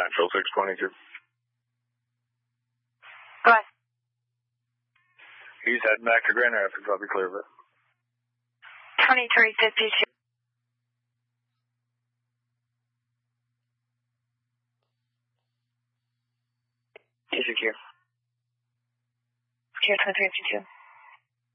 Nashville 622. Go ahead. He's heading back to Grand Rapids. I'll be clear of it. 2352. Secure. Secure 2352.